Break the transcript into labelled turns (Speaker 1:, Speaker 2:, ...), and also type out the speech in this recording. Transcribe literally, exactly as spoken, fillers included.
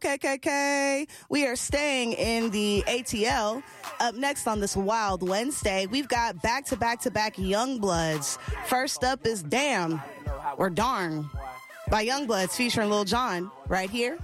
Speaker 1: K K K. We are staying in the A T L. Up next on this Wild Wednesday, we've got back-to-back-to-back Youngbloods. First up is Damn, or Darn, by Youngbloods featuring Lil Jon right here